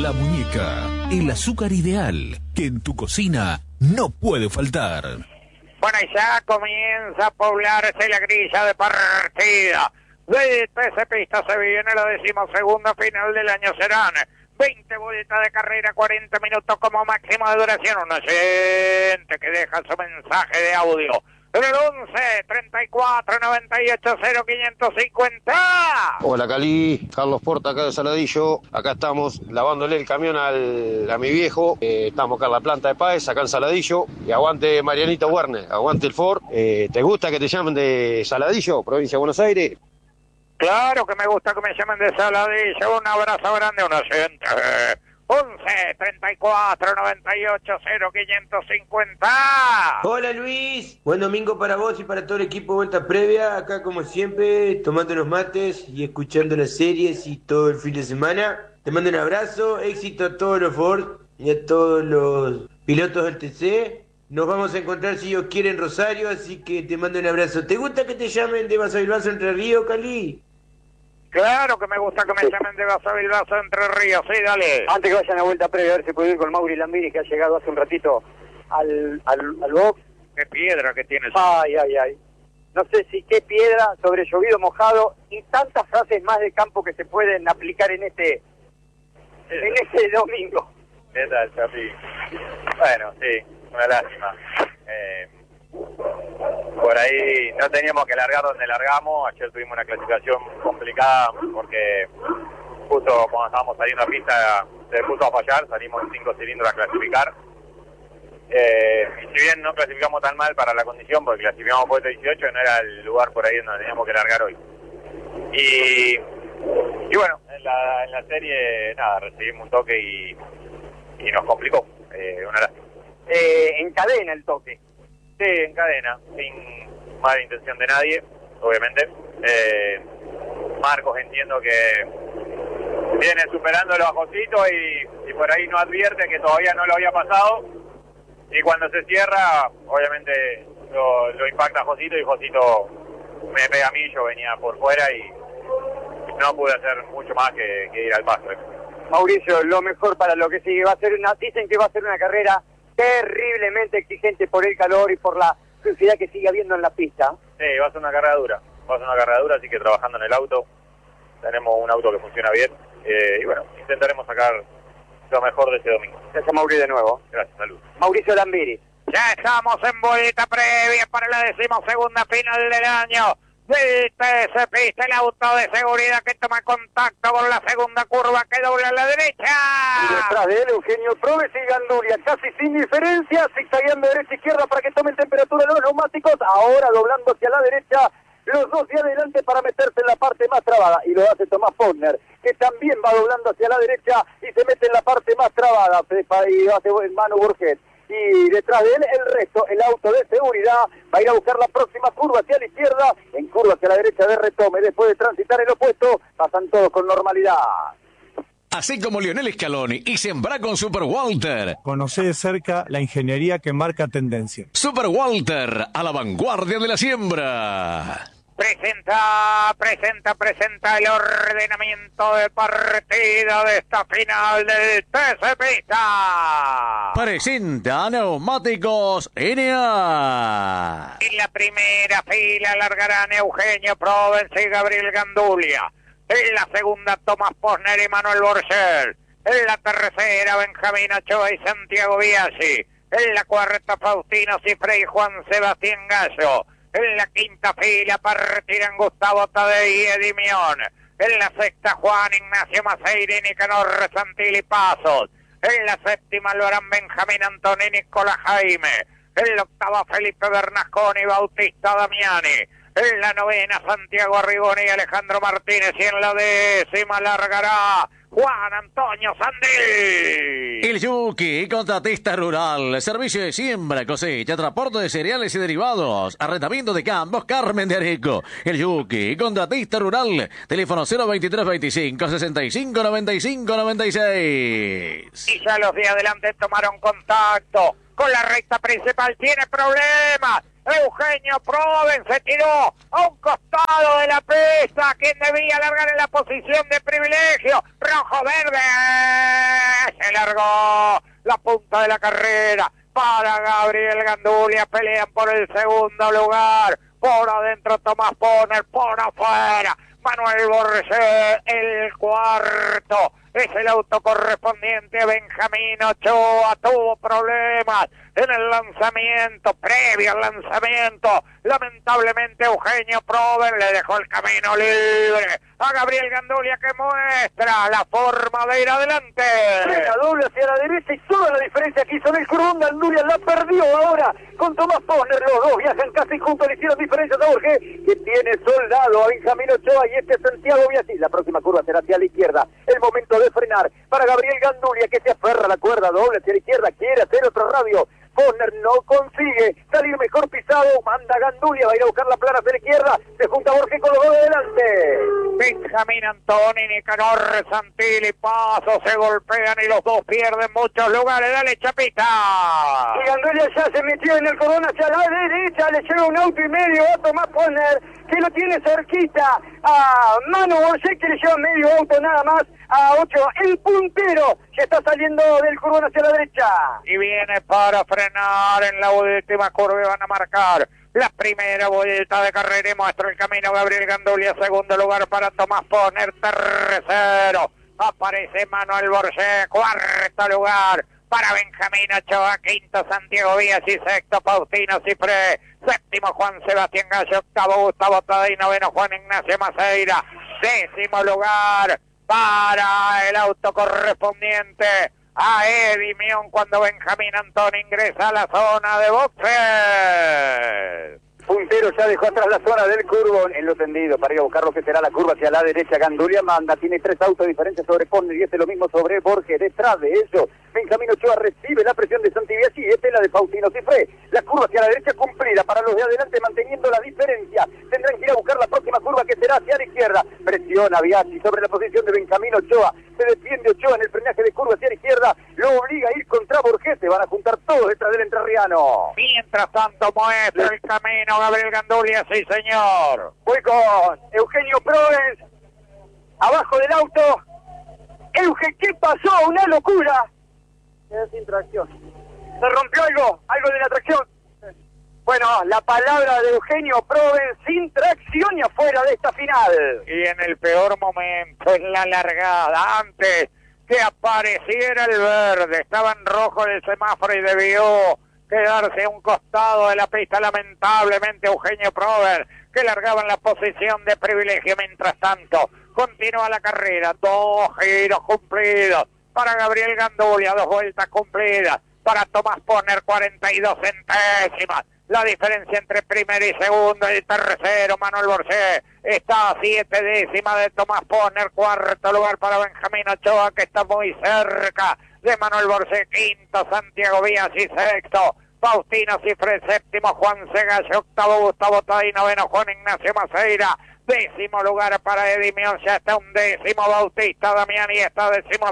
La Muñeca, el azúcar ideal que en tu cocina no puede faltar. Bueno, y ya comienza a poblarse la grilla de partida. De 13 pistas se viene la 12ª final del año. Serán 20 vueltas de carrera, 40 minutos como máximo de duración. Un oyente que deja su mensaje de audio en el 11 34 98 0550. Hola Cali, Carlos Porta acá de Saladillo. Acá estamos lavándole el camión a mi viejo. Estamos acá en la planta de Páez, acá en Saladillo. Y aguante Marianito Werner, aguante el Ford. ¿Te gusta que te llamen de Saladillo, provincia de Buenos Aires? Claro que me gusta que me llamen de Saladillo. Un abrazo grande a un oyente. 11 34 98 0550. Hola Luis, buen domingo para vos y para todo el equipo de Vuelta Previa. Acá como siempre, tomando unos mates y escuchando las series y todo el fin de semana. Te mando un abrazo, éxito a todos los Ford y a todos los pilotos del TC. Nos vamos a encontrar si Dios quiere en Rosario, así que te mando un abrazo. ¿Te gusta que te llamen de Basavilbaso Entre Ríos, Cali? Claro que me gusta que me llamen de Basavilbaso Entre Ríos, sí, dale. Antes que vayan a Vuelta Previa, a ver si puedo ir con Mauri Lambiri, que ha llegado hace un ratito al box. Qué piedra que tienes. Ay. No sé si qué piedra, sobre llovido, mojado, y tantas frases más de campo que se pueden aplicar en este domingo. ¿Qué tal, Chapi? Bueno, sí, una lástima. Por ahí no teníamos que largar donde largamos. Ayer tuvimos una clasificación complicada porque justo cuando estábamos saliendo a pista se puso a fallar, salimos en 5 cilindros a clasificar. Y si bien no clasificamos tan mal para la condición, porque clasificamos puesto 18, no era el lugar por ahí donde teníamos que largar hoy. Y bueno, en la serie, nada, recibimos un toque y nos complicó. Una lástima. Encadena el toque. Sí, en cadena, sin mala intención de nadie, obviamente. Marcos entiendo que viene superándolo a Josito y por ahí no advierte que todavía no lo había pasado. Y cuando se cierra, obviamente lo impacta a Josito y Josito me pega a mí, yo venía por fuera y no pude hacer mucho más que ir al paso. Mauricio, lo mejor para lo que sigue dicen que va a ser una carrera terriblemente exigente por el calor y por la suciedad que sigue habiendo en la pista. Sí, va a ser una carrera dura. Así que trabajando en el auto. Tenemos un auto que funciona bien. Y bueno, intentaremos sacar lo mejor de este domingo. Gracias, Mauri, de nuevo. Gracias, salud. Mauricio Lambiri. Ya estamos en vuelta previa para la 12ª final del año. Se pista el auto de seguridad que toma contacto con la segunda curva que dobla a la derecha. Y detrás de él, Eugenio Probes y Gandulia, casi sin diferencia, zigzagueando derecha e izquierda para que tomen temperatura los neumáticos. Ahora doblando hacia la derecha, los dos de adelante para meterse en la parte más trabada. Y lo hace Tomás Faulkner, que también va doblando hacia la derecha y se mete en la parte más trabada. Y hace Manu Burget. Y detrás de él el resto, el auto de seguridad va a ir a buscar la próxima curva hacia la izquierda, en curva hacia la derecha de retome, después de transitar el opuesto, pasan todos con normalidad. Así como Lionel Scaloni y sembra con Super Walter. Conoce de cerca la ingeniería que marca tendencia. Super Walter, a la vanguardia de la siembra. Presenta el ordenamiento de partida de esta final del TC Pista. Presenta Neumáticos NA. En la primera fila largarán Eugenio Provence y Gabriel Gandulia. En la segunda, Tomás Posner y Manuel Borgel. En la tercera, Benjamín Ochoa y Santiago Biaggi. En la cuarta, Faustino Cifre y Juan Sebastián Gallo. En la quinta fila partirán Gustavo Tadei y Eddie Mion. En la sexta, Juan Ignacio Maceira y Nicanor Santilli Pasos. En la séptima lo harán Benjamín Antoni y Nicolás Jaime. En la octava, Felipe Bernasconi y Bautista Damiani. En la novena, Santiago Arrigoni y Alejandro Martínez. Y en la 10ª largará Juan Antonio Sandil. El Yuki, contratista rural, servicio de siembra, cosecha, transporte de cereales y derivados, arrendamiento de campos, Carmen de Areco. El Yuki, contratista rural, teléfono 02325 65 95 96. Y ya los de adelante tomaron contacto con la recta principal. Tiene problemas. Eugenio Proven se tiró a un costado de la pista, quien debía largar en la posición de privilegio. Rojo-verde, se largó la punta de la carrera para Gabriel Gandulia. Pelean por el segundo lugar. Por adentro Tomás Poner, por afuera Manuel Borges, el cuarto. Es el auto correspondiente a Benjamín Ochoa. Tuvo problemas en el lanzamiento, previo al lanzamiento. Lamentablemente Eugenio Proven le dejó el camino libre a Gabriel Gandulia, que muestra la forma de ir adelante. La doble hacia la derecha y toda la diferencia que hizo en el curvón. Gandulia la perdió ahora con Tomás Posner. Los dos viajan casi juntos, le hicieron diferencias a Borges, que tiene soldado a Benjamín Ochoa, y este Santiago Biasi. La próxima curva será hacia la izquierda. El momento de frenar para Gabriel Gandulia, que se aferra a la cuerda doble hacia la izquierda. Quiere hacer otro radio. Posner no consigue salir mejor pisado. Manda Gandulia, va a ir a buscar la plana hacia la izquierda. Se junta Borges con los dos de delante. Benjamín Antoni, Nicanor Santilli, Paso, se golpean y los dos pierden muchos lugares. Dale, Chapita. Y Gandulia ya se metió en el cordón hacia la derecha. Le lleva un auto y medio a Tomás Posner, que lo tiene cerquita a Manu Borges, que le lleva medio auto nada más a Ochoa. El puntero que está saliendo del cordón hacia la derecha. Y viene para frenar en la última curva y van a marcar la primera vuelta de carrera y muestra el camino Gabriel Gandulia. Segundo lugar para Tomás Posner. Tercero aparece Manuel Borges. Cuarto lugar para Benjamín Ochoa. Quinto Santiago Biasi. Sexto Faustino Cifré. Séptimo Juan Sebastián Gallo. Octavo Gustavo Tadei. Noveno Juan Ignacio Maceira. Décimo lugar para el auto correspondiente a Eddie Mion cuando Benjamín Antoni ingresa a la zona de boxes. Puntero ya dejó atrás la zona del curvo en lo tendido para ir a buscar lo que será la curva hacia la derecha. Gandulia manda, tiene 3 autos de diferencia sobre Posner y este lo mismo sobre Borges. Detrás de ello, Benjamín Ochoa recibe la presión de Santi Biasi y esta es la de Faustino Cifré. La curva hacia la derecha cumplida para los de adelante, manteniendo la diferencia. Tendrán que ir a buscar la próxima curva, que será hacia la izquierda. Presiona Biasi sobre la posición de Benjamín Ochoa. Se defiende Ochoa en el frenaje de curva hacia la izquierda. Lo obliga a ir contra Borges. Se van a juntar todos detrás del entrerriano. Mientras tanto muestra el camino Gabriel Gandulia, sí señor. Voy con Eugenio Provence, abajo del auto. ¿Qué pasó? Una locura. Quedó sin tracción. ¿Se rompió algo de la tracción? Bueno, la palabra de Eugenio Provence, sin tracción y afuera de esta final. Y en el peor momento, en la largada, antes que apareciera el verde, estaba en rojo el semáforo y debió quedarse a un costado de la pista, lamentablemente Eugenio Provence, que largaba en la posición de privilegio. Mientras tanto, continúa la carrera, 2 giros cumplidos para Gabriel Gandulia, 2 vueltas cumplidas para Tomás Posner, 42 centésimas. La diferencia entre primero y segundo y tercero, Manuel Borges, está a 7 décimas de Tomás Posner. Cuarto lugar para Benjamín Ochoa, que está muy cerca de Manuel Borges. Quinto Santiago Biasi. Sexto Faustino Cifré. Séptimo Juan Segallo. Octavo Gustavo Tadei. Noveno Juan Ignacio Maceira. Décimo lugar para Eddie Mion. Ya está 11º Bautista Damián y está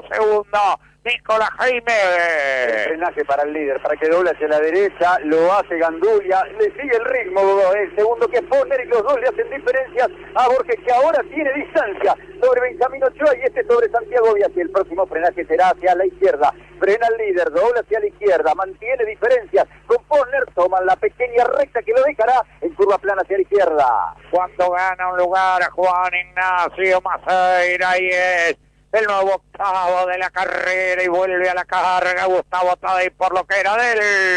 12º Nicolás Jaime. El frenaje para el líder, para que doble hacia la derecha, lo hace Gandulia, le sigue el ritmo, el segundo que es Posner, y los dos le hacen diferencias a Borges, que ahora tiene distancia sobre Benjamín Ochoa y este sobre Santiago Biasi. El próximo frenaje será hacia la izquierda, frena el líder, doble hacia la izquierda, mantiene diferencias con Posner, toman la pequeña recta que lo dejará en curva plana hacia la izquierda. Cuando gana un lugar Juan Ignacio Maceira, y es el nuevo octavo de la carrera y vuelve a la carga Gustavo Tadei por lo que era de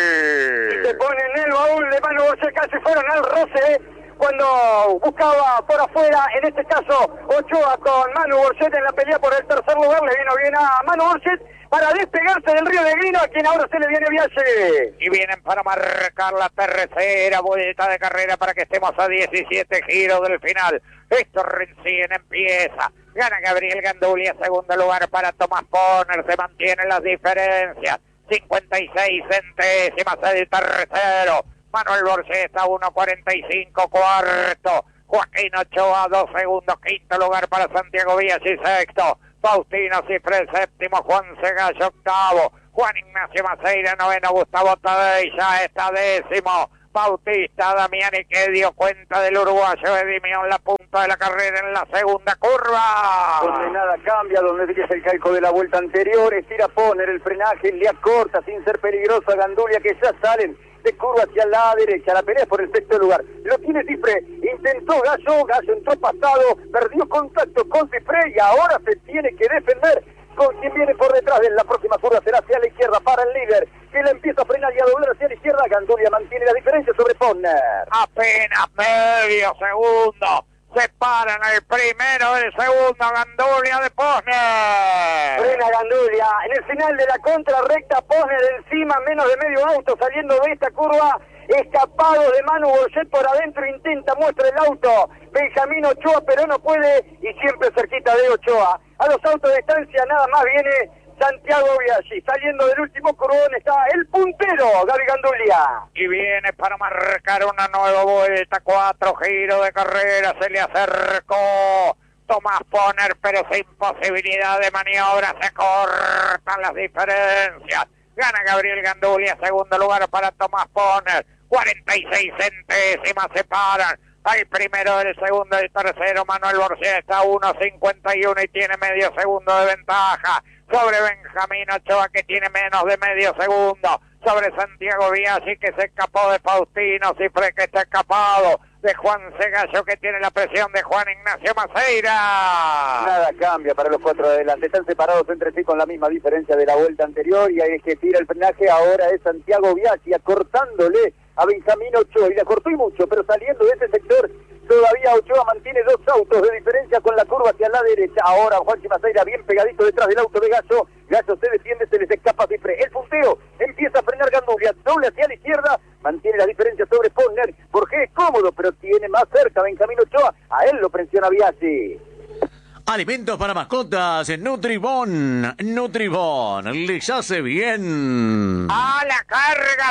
él. Y se pone en el baúl de Manu Borges, casi fueron al roce cuando buscaba por afuera, en este caso Ochoa con Manu Borges en la pelea por el tercer lugar. Le vino bien a Manu Borges para despegarse del Río de Grino, a quien ahora se le viene Biasi. Y vienen para marcar la tercera vuelta de carrera para que estemos a 17 giros del final. Esto recién empieza. Gana Gabriel Gandulia, segundo lugar para Tomás Posner, se mantienen las diferencias, 56 centésimas el tercero, Manuel Borges está 1.45, cuarto, Joaquín Ochoa 2 segundos, quinto lugar para Santiago Biasi, sexto, Faustino Cifré, séptimo, Juan Segallo, octavo, Juan Ignacio Maceira, noveno, Gustavo Tadei, ya está décimo, Bautista Damiani, que dio cuenta del uruguayo Edimio en la punta de la carrera en la segunda curva. Donde nada cambia, donde es el calco de la vuelta anterior, estira Posner el frenaje, le acorta sin ser peligroso a Gandulia, que ya salen de curva hacia la derecha, la pelea es por el sexto lugar. Lo tiene Cifré, intentó Gallo entró pasado, perdió contacto con Cifré y ahora se tiene que defender con quien viene por detrás. De la próxima curva será hacia la izquierda para el líder, que la empieza a frenar y a doblar hacia la izquierda. Gandulia mantiene la diferencia sobre Posner. Apenas medio segundo separan el primero del segundo, Gandulia de Posner. Frena Gandulia, en el final de la contrarrecta, Posner encima, menos de medio auto saliendo de esta curva, escapado de Manu Borget por adentro, intenta, muestra el auto Benjamín Ochoa, pero no puede, y siempre cerquita de Ochoa. A los autos de distancia nada más viene Santiago Biaggi, saliendo del último curvón está el puntero, Gaby Gandulia. Y viene para marcar una nueva vuelta, 4 giros de carrera, se le acercó Tomás Posner, pero sin posibilidad de maniobra, se cortan las diferencias. Gana Gabriel Gandulia, segundo lugar para Tomás Posner, 46 centésimas separan al primero del segundo y tercero. Manuel Borges está a 1.51 y tiene medio segundo de ventaja sobre Benjamín Ochoa, que tiene menos de medio segundo, sobre Santiago Biaggi, que se escapó de Faustino Cifré, que está escapado de Juan Segallo, que tiene la presión de Juan Ignacio Maceira. Nada cambia para los cuatro de adelante, están separados entre sí con la misma diferencia de la vuelta anterior, y ahí es que tira el frenaje ahora es Santiago Biaggi, acortándole a Benjamín Ochoa, y le acortó y mucho, pero saliendo de ese sector todavía Ochoa mantiene 2 autos de diferencia con la curva hacia la derecha. Ahora Juanchi Maceira bien pegadito detrás del auto de Gallo. Gallo se defiende, se les escapa Cifré. El punteo empieza a frenar Gandulia, doble hacia la izquierda, mantiene la diferencia sobre Posner. Borges es cómodo, pero tiene más cerca Benjamín Ochoa. A él lo presiona Biaggi. Alimentos para mascotas, Nutribón. Nutribón, les hace bien. ¡A la carga,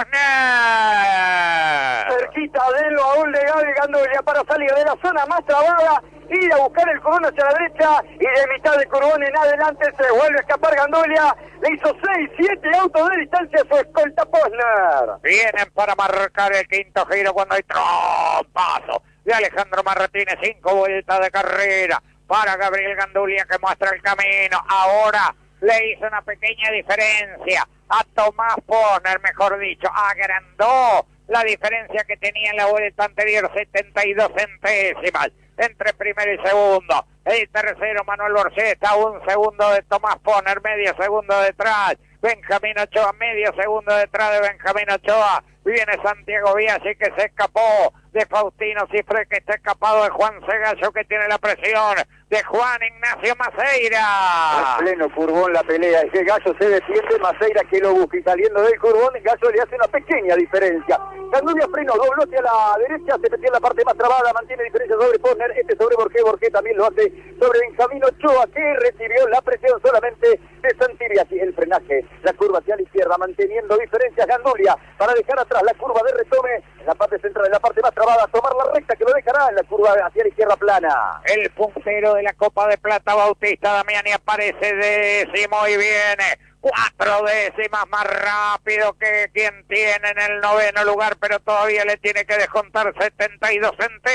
Posner! Cerquita de él, aún de Gaby Gandulia para salir de la zona más trabada, ir a buscar el curvón hacia la derecha, y de mitad del curvón en adelante se vuelve a escapar Gandulia. Le hizo 6, 7 autos de distancia a su escolta Posner. Vienen para marcar el quinto giro cuando hay trompazo de Alejandro Martínez, 5 vueltas de carrera para Gabriel Gandulia, que muestra el camino. Ahora le hizo una pequeña diferencia a Tomás Posner, mejor dicho, agrandó la diferencia que tenía en la vuelta anterior, 72 centésimas entre primero y segundo. El tercero, Manuel Borges, está a 1 segundo de Tomás Posner, medio segundo detrás. Benjamín Ochoa, medio segundo detrás de Benjamín Ochoa. Viene Santiago Biaggi, que se escapó de Faustino Cifré, que está escapado de Juan Segallo, que tiene la presión de Juan Ignacio Maceira. En pleno curvón la pelea, es que Gallo se defiende, Maceira que lo busca, y saliendo del curvón, Gallo le hace una pequeña diferencia. Gandulia frenó, dobló hacia la derecha, se metió en la parte más trabada, mantiene diferencia sobre Posner, sobre Borges, Borges también lo hace sobre Benjamín Ochoa, que recibió la presión solamente de Santi Biaggi. El frenaje, la curva hacia la izquierda, manteniendo diferencias Gandulia, para dejar atrás la curva de retome, en la parte central, en la parte más trabada, tomar la recta, que lo dejará en la curva hacia la izquierda plana. El puntero de la Copa de Plata, Bautista Damiani, aparece décimo y viene 4 décimas más rápido que quien tiene en el 9º lugar, pero todavía le tiene que descontar 72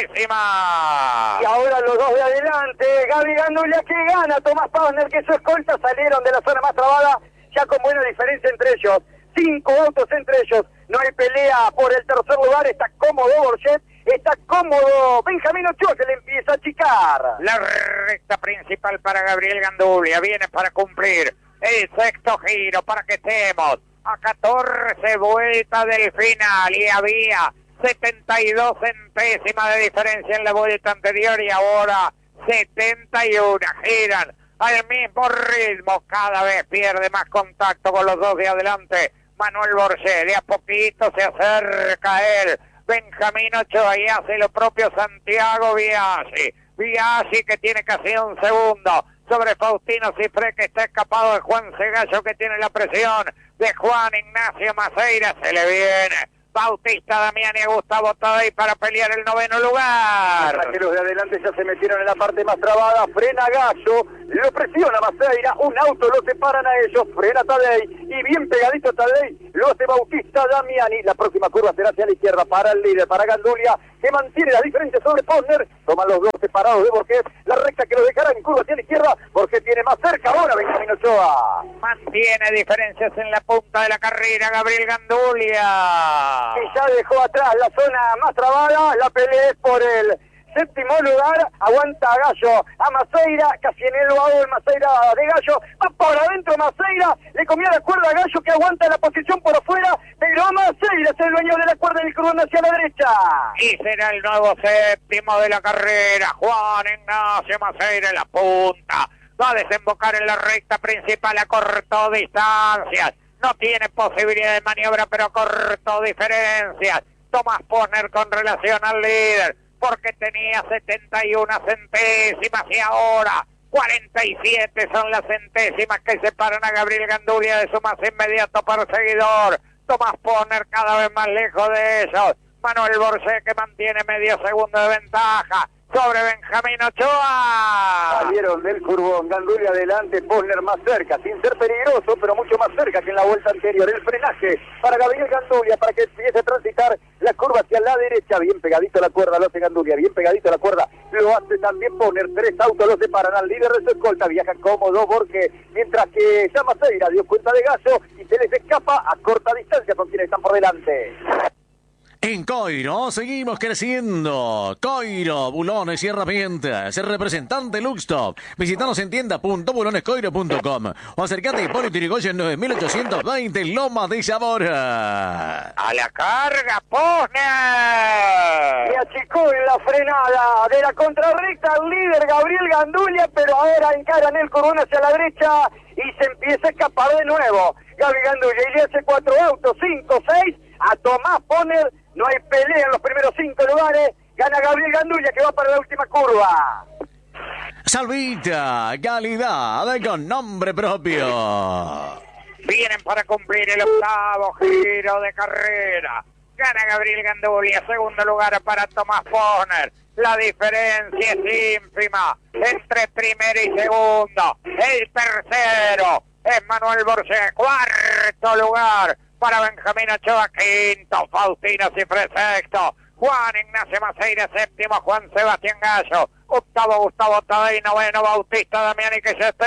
centésimas. Y ahora los dos de adelante, Gaby Gandulia, que gana, Tomás Posner, que su escolta salieron de la zona más trabada, ya con buena diferencia entre ellos. 5 autos entre ellos, no hay pelea por el tercer lugar, está cómodo Borget, está cómodo Benjamín Ochoa, que le empieza a achicar. La recta principal para Gabriel Gandulia, viene para cumplir el sexto giro, para que estemos a 14 vueltas del final, y había 72 centésimas de diferencia en la vuelta anterior, y ahora 71, giran al mismo ritmo, cada vez pierde más contacto con los dos de adelante. Manuel Borges, de a poquito se acerca a él Benjamín Ochoa, y hace lo propio Santiago Biaggi. Biaggi, que tiene casi 1 segundo sobre Faustino Cifré, que está escapado de Juan Segallo, que tiene la presión de Juan Ignacio Maceira. Se le viene Bautista Damiani a Gustavo Tadei para pelear el 9º lugar. Los de adelante ya se metieron en la parte más trabada, frena Gallo, lo presiona Maceira, un auto lo separan a ellos, frena Tadei, y bien pegadito Tadei, lo hace Bautista Damiani. La próxima curva será hacia la izquierda para el líder, para Gandulia, que mantiene la diferencia sobre Posner. Toman los dos separados de Borges, la recta que lo dejará en curva hacia la izquierda. Borges tiene más cerca ahora Benjamín Ochoa. Mantiene diferencias en la punta de la carrera Gabriel Gandulia. Y ya dejó atrás la zona más trabada, la pelea es por el séptimo lugar, aguanta a Gallo, a Maceira, casi en el baúl Maceira de Gallo, va por adentro Maceira, le comió la cuerda a Gallo que aguanta la posición por afuera, pero Maceira es el dueño de la cuerda del cordón hacia la derecha. Y será el nuevo séptimo de la carrera, Juan Ignacio Maceira en la punta, va a desembocar en la recta principal a corto distancias, no tiene posibilidad de maniobra pero corto diferencias. Tomás Posner con relación al líder, porque tenía 71 centésimas y ahora 47 son las centésimas que separan a Gabriel Gandulia de su más inmediato perseguidor. Tomás Posner cada vez más lejos de ellos. Manuel Borges que mantiene medio segundo de ventaja sobre Benjamín Ochoa. Salieron del curvón, Gandulia adelante, Posner más cerca, sin ser peligroso, pero mucho más cerca que en la vuelta anterior. El frenaje para Gabriel Gandulia, para que empiece a transitar la curva hacia la derecha, bien pegadito a la cuerda, lo hace Gandulia, bien pegadito a la cuerda, lo hace también Posner. Tres autos lo separan al líder de su escolta, viaja cómodo Borges, mientras que ya Maceira dio cuenta de Gallo y se les escapa a corta distancia con quienes están por delante. En Coiro seguimos creciendo. Coiro, bulones y herramientas. El representante Luxtop. Visítanos en tienda.bulonescoiro.com o acercate a Hipólito Yrigoyen 9820 Loma de Zamora. A la carga, Posner. Se achicó en la frenada de la contrarrecta el líder Gabriel Gandulia, pero ahora encaran el curvón hacia la derecha y se empieza a escapar de nuevo. Gabriel Gandulia y le hace 4 autos, 5, 6 a Tomás Posner. No hay pelea en los primeros 5 lugares. Gana Gabriel Gandulia que va para la última curva. Salvita, calidad con nombre propio. Vienen para cumplir el octavo giro de carrera. Gana Gabriel Gandulia, segundo lugar para Tomás Posner. La diferencia es ínfima entre primero y segundo. El tercero es Manuel Borges, cuarto lugar para Benjamín Ochoa, quinto Faustino Cifre, sexto Juan Ignacio Maceira, séptimo Juan Sebastián Gallo, octavo Gustavo Tadei, noveno Bautista Damiani que ya está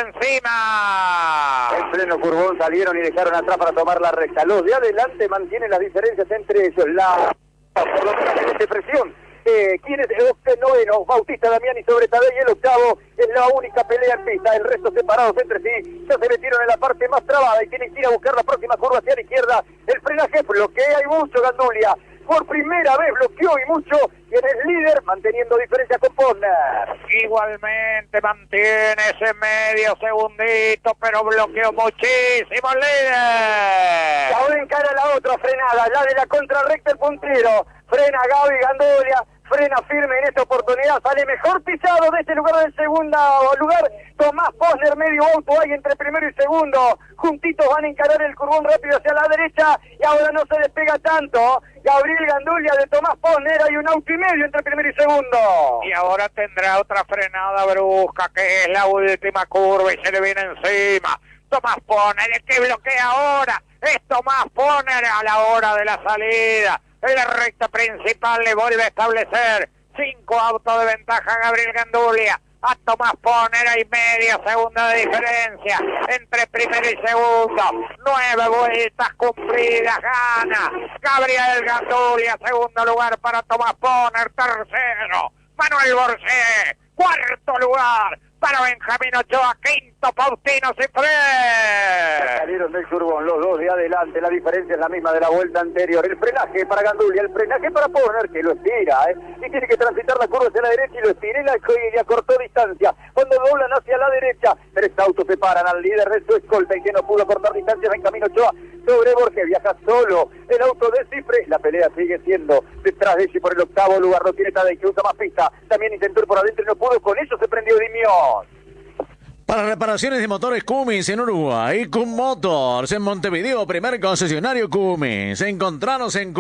encima. En pleno curvón salieron y dejaron atrás para tomar la recta. Los de adelante mantienen las diferencias entre ellos. Por lo menos de presión. ¿Quién es el noveno? Bautista Damiani sobre Tadei, el octavo es la única pelea en pista, el resto separados entre sí, ya se metieron en la parte más trabada y tienen que ir a buscar la próxima curva hacia la izquierda. El frenaje bloquea y mucho Gandulia, por primera vez bloqueó y mucho, y es el líder manteniendo diferencia con Posner. Igualmente mantiene ese medio segundito, pero bloqueó muchísimo el líder. Y ahora encara la otra frenada, la de la contrarrecta el puntero, frena Gaby Gandulia, frena firme en esta oportunidad, sale mejor pisado de este lugar del segundo lugar, Tomás Posner, medio auto hay entre primero y segundo, juntitos van a encarar el curvón rápido hacia la derecha y ahora no se despega tanto, Gabriel Gandulia de Tomás Posner, hay un auto y medio entre primero y segundo. Y ahora tendrá otra frenada brusca que es la última curva y se le viene encima. Tomás Posner, el que bloquea ahora es Tomás Posner a la hora de la salida. En la recta principal le vuelve a establecer 5 autos de ventaja a Gabriel Gandulia. A Tomás Posner hay media segunda de diferencia entre primero y segundo. 9 vueltas cumplidas, gana Gabriel Gandulia, segundo lugar para Tomás Posner, tercero Manuel Borges, cuarto lugar para Benjamín Ochoa, quinto Faustino Cifre. Salieron del curvón los dos de adelante, la diferencia es la misma de la vuelta anterior. El frenaje para Gandulia, el frenaje para Posner, que lo estira, y tiene que transitar la curva hacia la derecha y lo estira y la cortó distancia. Cuando doblan hacia la derecha, 3 autos separan al líder de su escolta y que no pudo cortar distancia, Benjamín Ochoa sobre Borges, viaja solo el auto de Cifre, la pelea sigue siendo detrás de ella por el octavo lugar, lo tiene Tadei que usa más pista, también intentó ir por adentro y no pudo, con eso se prendió Dimión. Para reparaciones de motores Cummins en Uruguay, Cum Motors en Montevideo, primer concesionario Cummins. Encontranos en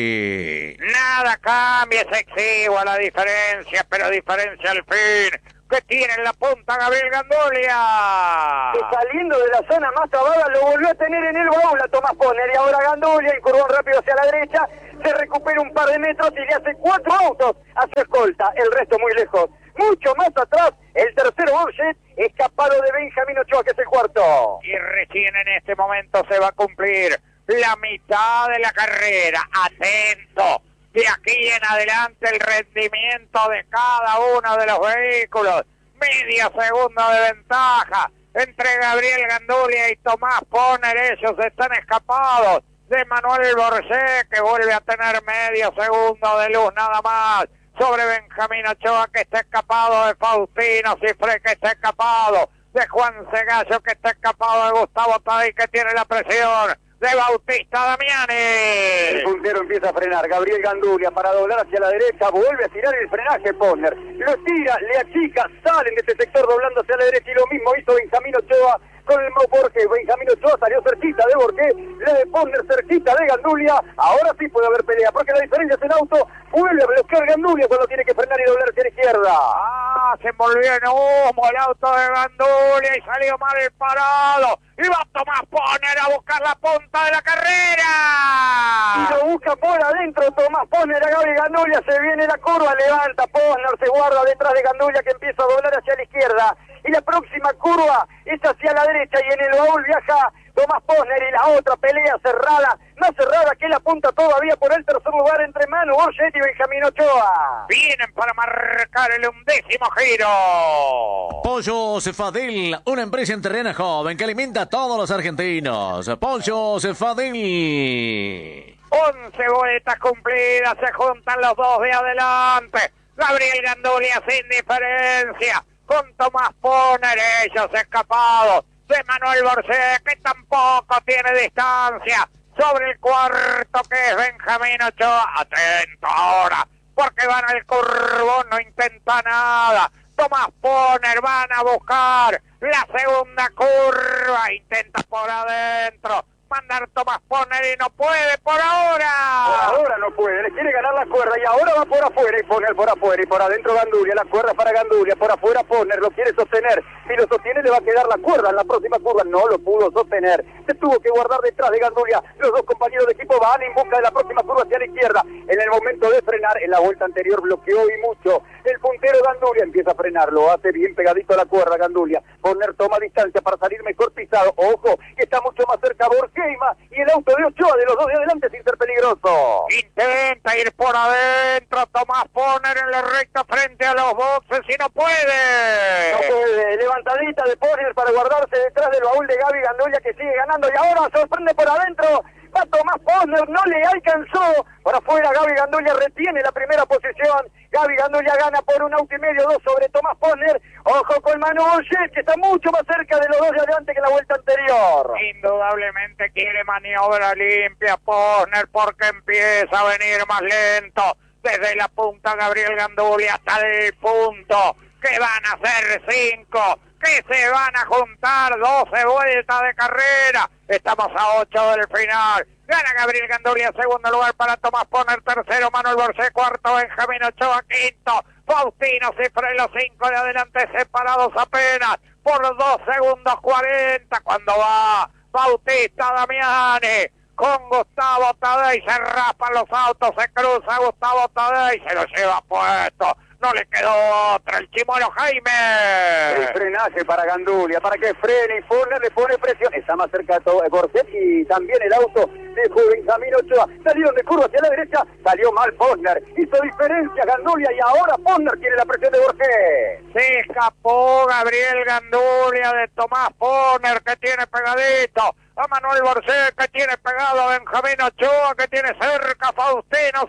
cummotor.com.uy. Nada cambia, es exigua la diferencia, pero diferencia al fin. que tiene en la punta Gabriel Gandulia. Y saliendo de la zona más trabada lo volvió a tener en el baúl a Tomás Posner, y ahora Gandulia, incurvón rápido hacia la derecha, se recupera un par de metros y le hace 4 autos a su escolta, el resto muy lejos. Mucho más atrás, el tercero Borget, escapado de Benjamín Ochoa, que es el cuarto. Y recién en este momento se va a cumplir la mitad de la carrera. Atento, de aquí en adelante el rendimiento de cada uno de los vehículos. Media segunda de ventaja entre Gabriel Gandulia y Tomás Posner. Ellos están escapados de Manuel Borget, que vuelve a tener medio segundo de luz nada más sobre Benjamín Ochoa, que está escapado de Faustino Cifré, que está escapado de Juan Cegallo, que está escapado de Gustavo Tadei, que tiene la presión de Bautista Damiani. El puntero empieza a frenar, Gabriel Gandulia para doblar hacia la derecha, vuelve a tirar el frenaje Posner, lo tira, le achica, salen de este sector doblando hacia la derecha, y lo mismo hizo Benjamín Ochoa con el Borges. Benjamín Ochoa salió cerquita de Borges, le de Posner cerquita de Gandulia. Ahora sí puede haber pelea, porque la diferencia es el auto, vuelve a bloquear Gandulia cuando tiene que frenar y doblar hacia la izquierda. Se envolvió en humo el auto de Gandulia y salió mal el parado. Y va Tomás Posner a buscar la punta de la carrera. Y lo busca por adentro Tomás Posner a Gabriel Gandulia. Se viene la curva, levanta Posner, se guarda detrás de Gandulia, que empieza a doblar hacia la izquierda. Y la próxima curva es hacia la derecha, y en el baúl viaja Tomás Posner, y la otra pelea cerrada, más cerrada que la punta todavía por el tercer lugar entre Manu Borget y Benjamín Ochoa. Vienen para marcar el 11º giro. Pollo Cefadil, una empresa en terreno joven que alimenta a todos los argentinos. Pollo Cefadil. 11 vueltas cumplidas, se juntan los dos de adelante. Gabriel Gandulia sin diferencia con Tomás Posner, ellos escapados de Manuel Borget, que tampoco tiene distancia sobre el cuarto, que es Benjamín Ochoa. Atento ahora, porque van al curvón, no intenta nada. Tomás Posner van a buscar la segunda curva, intenta por adentro mandar Tomás Posner y no puede por ahora. Por ahora no puede, le quiere ganar la cuerda y ahora va por afuera, y Posner por afuera y por adentro Gandulia, la cuerda para Gandulia, por afuera Posner, lo quiere sostener, si lo sostiene le va a quedar la cuerda en la próxima curva, no lo pudo sostener, se tuvo que guardar detrás de Gandulia. Los dos compañeros de equipo van en busca de la próxima curva hacia la izquierda. En el momento de frenar, en la vuelta anterior bloqueó y mucho el puntero Gandulia, empieza a frenar, lo hace bien pegadito a la cuerda Gandulia. Posner toma distancia para salir mejor pisado, ojo que está mucho más cerca Borges y el auto de Ochoa, de los dos de adelante, sin ser peligroso. Intenta ir por adentro Tomás Posner en la recta frente a los boxes y no puede. No puede, levantadita de Posner para guardarse detrás del baúl de Gaby Gandulia, que sigue ganando, y ahora sorprende por adentro. Va Tomás Posner, no le alcanzó. Por afuera Gaby Gandulia retiene la primera posición. Gaby Gandulia gana por 1,5 autos, 2 sobre Tomás Posner. Ojo con Manu Borget, que está mucho más cerca de los dos de adelante que la vuelta anterior. Indudablemente quiere maniobra limpia Posner, porque empieza a venir más lento. Desde la punta Gabriel Gandulia hasta el punto, que van a ser 5, que se van a juntar 12 vueltas de carrera. Estamos a 8 del final. Gana Gabriel Gandulia, segundo lugar para Tomás Posner, tercero Manuel Borget, cuarto Benjamín Ochoa, quinto Faustino Cifré, los 5 de adelante separados apenas por 2 segundos 40, cuando va Bautista Damiani con Gustavo Tadei, se raspan los autos, se cruza Gustavo Tadei, se lo lleva puesto. No le quedó otra, el Chimuelo Jaime. El frenaje para Gandulia, para que frene, y Posner le pone presión. Está más cerca de Borget, y también el auto de Benjamín Ochoa. Salieron de curva hacia la derecha, salió mal Posner. Hizo diferencia Gandulia, y ahora Posner tiene la presión de Borget. Se escapó Gabriel Gandulia de Tomás Posner, que tiene pegadito a Manuel Borget, que tiene pegado a Benjamín Ochoa, que tiene cerca a Faustino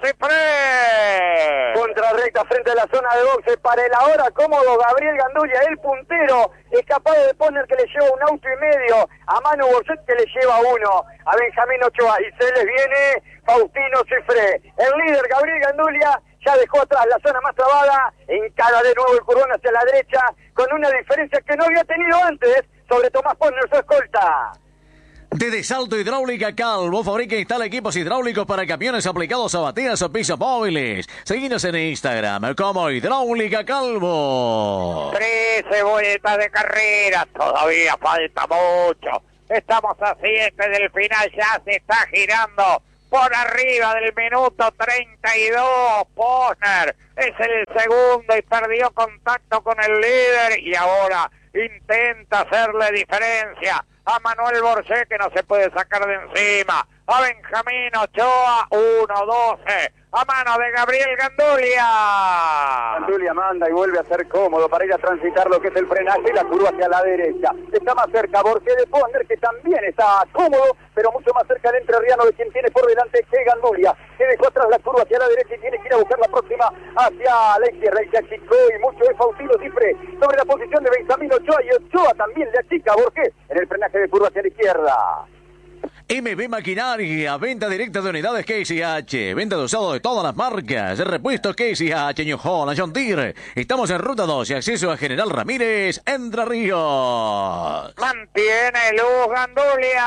Cifré. Contra recta frente a la zona de boxe para el ahora cómodo Gabriel Gandulia, el puntero, escapado de Posner, que le lleva 1,5 autos, a Manu Borget, que le lleva 1, a Benjamín Ochoa, y se les viene Faustino Cifré. El líder Gabriel Gandulia ya dejó atrás la zona más trabada, encara de nuevo el curvón hacia la derecha, con una diferencia que no había tenido antes sobre Tomás Posner, su escolta. Desde Salto Hidráulica Calvo, fabrica e instala equipos hidráulicos para camiones aplicados a bateas o pisos móviles. Seguinos en Instagram como Hidráulica Calvo. 13 vueltas de carrera, todavía falta mucho. Estamos a 7 del final, ya se está girando por arriba del minuto 32. Posner es el segundo y perdió contacto con el líder y ahora intenta hacerle diferencia a Manuel Borges, que no se puede sacar de encima, a Benjamín Ochoa, 1-12, a mano de Gabriel Gandulia. Gandulia manda y vuelve a ser cómodo para ir a transitar lo que es el frenaje y la curva hacia la derecha. Está más cerca Borges de Posner, que también está cómodo, pero mucho más cerca el entrerriano, de quien tiene por delante que Gandulia, que dejó atrás la curva hacia la derecha y tiene que ir a buscar la próxima hacia la izquierda. Y se achicó y mucho es Faustino Cifre sobre la posición de Benjamín Ochoa, y Ochoa también le achica a Borges en el frenaje de curva hacia la izquierda. MB Maquinaria, venta directa de unidades Casey H, venta de usado de todas las marcas, repuestos Casey H, New Holland, John Deere. Estamos en Ruta 12, acceso a General Ramírez, Entre Ríos. Mantiene Luz Gandulia.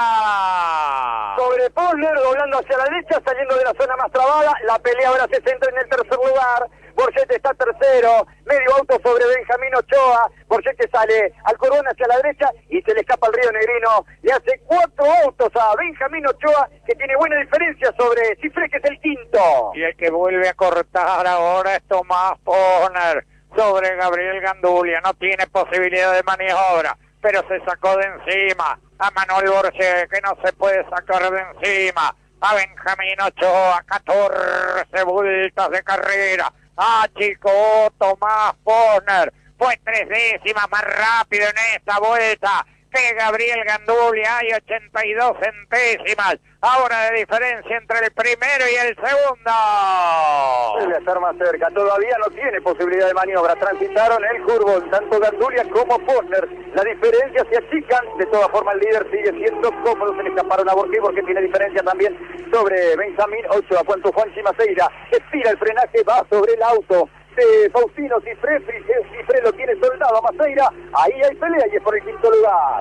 Sobre Posner, doblando hacia la derecha, saliendo de la zona más trabada. La pelea ahora se centra en el tercer lugar. Borges está tercero, medio auto sobre Benjamín Ochoa. Borges sale al cordón hacia la derecha y se le escapa al Río Negrino. Le hace 4 autos a Benjamín Ochoa, que tiene buena diferencia sobre Cifre, que es el quinto. Y el que vuelve a cortar ahora es Tomás Posner sobre Gabriel Gandulia. No tiene posibilidad de maniobra, pero se sacó de encima a Manuel Borges, que no se puede sacar de encima a Benjamín Ochoa. 14 vueltas de carrera. Chico, Tomás Posner fue 3 décimas más rápido en esta vuelta que Gabriel Gandulia. Hay 82 centésimas ahora de diferencia entre el primero y el segundo. Debe estar más cerca, todavía no tiene posibilidad de maniobra. Transitaron el curvón tanto Gandulia como Posner. La diferencia se achican, de todas formas el líder sigue siendo cómodo. Se le escaparon a Borges, porque tiene diferencia también sobre Benjamín Ochoa. Cuanto Juanchi Maceira estira el frenaje, va sobre el auto de Faustino Cifre. Cifre lo tiene soldado a Maceira. Ahí hay pelea y es por el quinto lugar.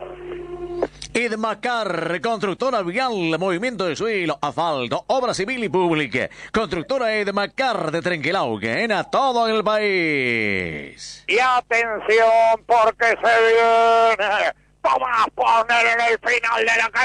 Edmacar, constructora vial, movimiento de suelo, asfalto, obra civil y pública. Constructora Edmacar de Trenquelauque, a todo el país. Y atención, porque se viene Tomás Posner en el final de la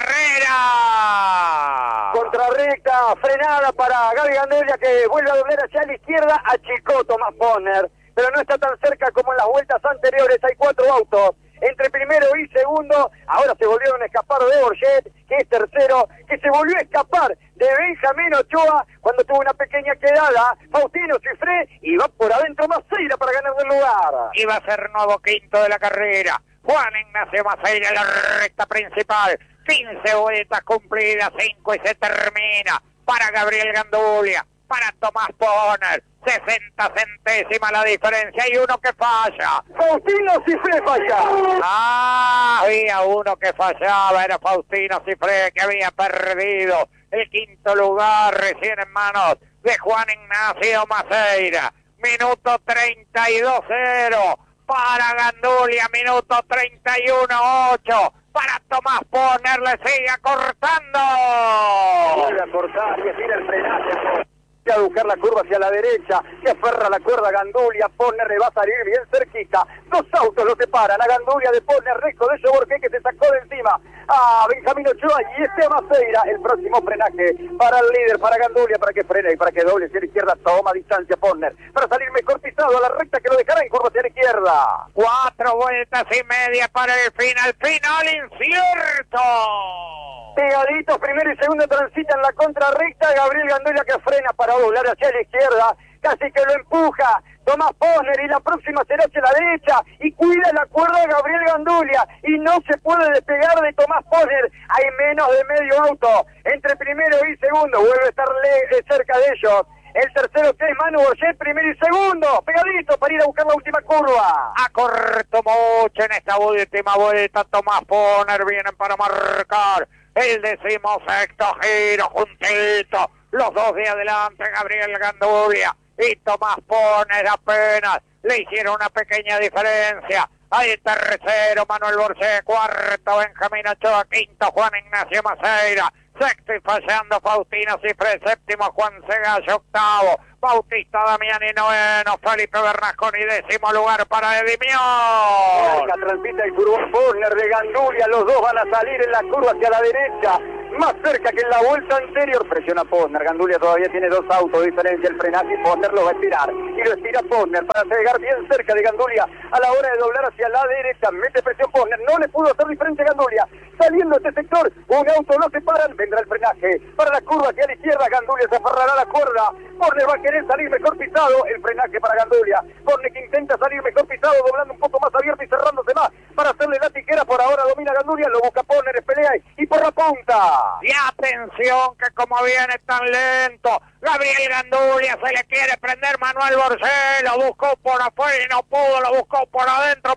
carrera. Contrarrecta, frenada para Gaby Gandulia, que vuelve a doblar hacia la izquierda. Achicó Tomás Posner, pero no está tan cerca como en las vueltas anteriores. Hay 4 autos entre primero y segundo. Ahora se volvieron a escapar de Borges, que es tercero, que se volvió a escapar de Benjamín Ochoa cuando tuvo una pequeña quedada. Faustino Cifre, y va por adentro Maceira para ganar del lugar. Y va a ser nuevo quinto de la carrera. Juan Ignacio Maceira en la recta principal. 15 vueltas cumplidas, 5 y se termina. Para Gabriel Gandulia, para Tomás Posner. 60 centésimas la diferencia, y uno que falla. Faustino Cifre falla. Había uno que fallaba, era Faustino Cifre, que había perdido el quinto lugar recién en manos de Juan Ignacio Maceira. Minuto 32-0 para Gandulia, minuto 31-8 para Tomás Posner. Le sigue acortando. Vuelve a cortar y estira el frenaje. A buscar la curva hacia la derecha, se aferra la cuerda Gandulia. Posner le va a salir bien cerquita. 2 autos lo separan, a Gandulia de Posner, Rico de Borges, que se sacó de encima a Benjamín Ochoa, y Maceira. El próximo frenaje para el líder, para Gandulia, para que frene y para que doble hacia la izquierda. Toma distancia Posner para salir mejor pisado a la recta, que lo dejará en curva hacia la izquierda. 4 vueltas y media para el final incierto. Pegaditos, primero y segundo transitan la contrarrecta. Gabriel Gandulia, que frena para doblar hacia la izquierda, casi que lo empuja Tomás Posner, y la próxima será hacia la derecha, y cuida la cuerda Gabriel Gandulia, y no se puede despegar de Tomás Posner. Hay menos de medio auto entre primero y segundo, vuelve a estar cerca de ellos. El tercero, que es Manu Borges, primero y segundo, pegadito para ir a buscar la última curva. Acortó mucho en esta última vuelta. Tomás Posner, vienen para marcar el 16º giro, juntito, los dos de adelante, Gabriel Gandulia y Tomás Posner. Apenas le hicieron una pequeña diferencia Ahí tercero, Manuel Borges. Cuarto, Benjamín Ochoa. Quinto, Juan Ignacio Maceira. Sexto y fallando, Faustino Cifre. Séptimo, Juan Segallo. Octavo, Bautista Damiani. Noveno, Felipe Bernasconi. Décimo lugar para Edimión. Transita el furgón Posner de Gandulia. Los dos van a salir en la curva hacia la derecha. Más cerca que en la vuelta anterior. Presiona Posner. Gandulia todavía tiene dos autos. Diferencia el frenaje y Posner lo va a estirar. Y lo estira Posner para llegar bien cerca de Gandulia. A la hora de doblar hacia la derecha. Mete presión Posner. No le pudo hacer diferencia a Gandulia. Saliendo este sector. Un auto no se paran. Vendrá el frenaje. Para la curva hacia la izquierda. Gandulia se aferrará a la cuerda. Posner va a querer salir mejor pisado. El frenaje para Gandulia. Posner que intenta salir mejor pisado. Doblando un poco más abierto y cerrándose más. Para hacerle la tiquera. Por ahora domina Gandulia. Lo busca Posner. Pelea y por la punta. Y atención que como viene tan lento, Gabriel Gandulia se le quiere prender Manuel Borges, lo buscó por afuera y no pudo, lo buscó por adentro,